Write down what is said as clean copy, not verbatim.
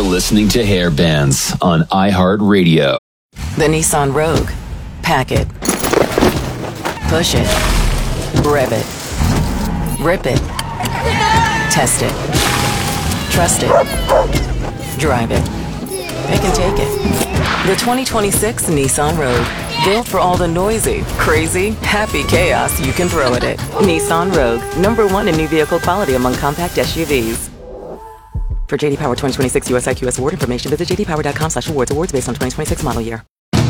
You're listening to Hair Bands on iHeartRadio. The Nissan Rogue. Pack it. Push it. Rev it. Rip it. Test it. Trust it. Drive it. Pick and take it. The 2026 Nissan Rogue. Built for all the noisy, crazy, happy chaos you can throw at it. Nissan Rogue. #1 in new vehicle quality among compact SUVs. For JD Power 2026 US IQS award information, visit jdpower.com/awards. Awards based on 2026 model year.